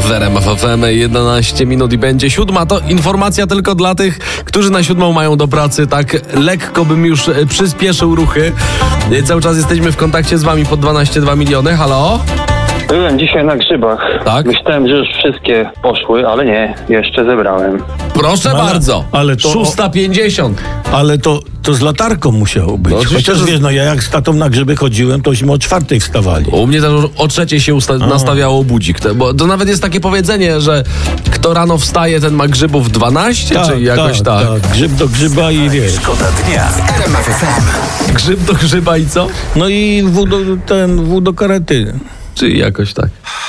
w RMF FM 11 minut i będzie 7. To informacja tylko dla tych, którzy na 7 mają do pracy. Tak lekko bym już przyspieszył ruchy. Cały czas jesteśmy w kontakcie z wami pod 12,2 miliony. Halo? Byłem dzisiaj na grzybach. Tak? Myślałem, że już wszystkie poszły, ale nie, jeszcze zebrałem. Proszę bardzo. ale to- 6:50. Ale to z latarką musiało być. No oczywiście, Chociaż że- wiesz, ja jak z tatą na grzyby chodziłem, tośmy o 4:00 wstawali. U mnie też o 3:00 się nastawiało budzik. Bo to nawet jest takie powiedzenie, że kto rano wstaje, ten ma grzybów 12, czy jakoś tak. Grzyb do grzyba i wiesz. Szkoda dnia w RMF FM. Grzyb do grzyba i co? No i wół do karety. Czy jakoś tak.